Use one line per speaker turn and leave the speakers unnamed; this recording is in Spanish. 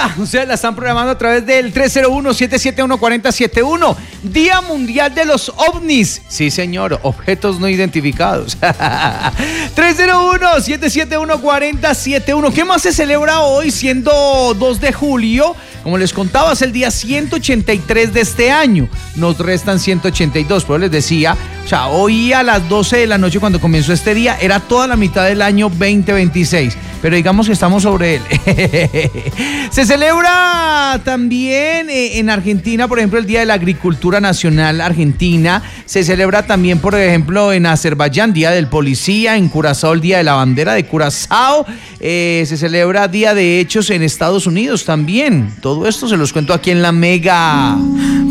día, ustedes la están programando a través del 301-771-4071. Día Mundial de los OVNIs. Sí, señor, objetos no identificados. 301-771-4071. ¿Qué más se celebra hoy, siendo 2 de julio? Como les contaba, es el día 183 de este año. Nos restan 182, pero les decía, o sea, hoy a las 12 de la noche cuando comenzó este día, era toda la mitad del año 2026. Pero digamos que estamos sobre él. Se celebra también en Argentina, por ejemplo, el Día de la Agricultura Nacional Argentina. Se celebra también, por ejemplo, en Azerbaiyán, Día del Policía. En Curazao, el Día de la Bandera de Curazao. Se celebra Día de Hechos en Estados Unidos también. Todo esto se los cuento aquí en La Mega.